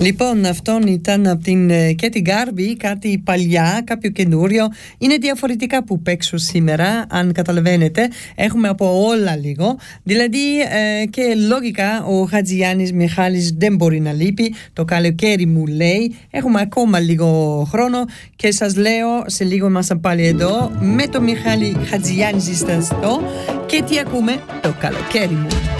Λοιπόν, αυτόν ήταν από την Katy Garvey, κάτι παλιά, κάποιο καινούριο. Είναι διαφορετικά που παίξω σήμερα, αν καταλαβαίνετε. Έχουμε από όλα λίγο. Δηλαδή, και λογικά ο Χατζηγιάννης Μιχάλης δεν μπορεί να λείπει. Το καλοκαίρι μου λέει. Έχουμε ακόμα λίγο χρόνο και σας λέω, σε λίγο είμαστε πάλι εδώ με το Μιχάλη Χατζηγιάννη ζεσταστό. Και τι ακούμε? Το καλοκαίρι μου.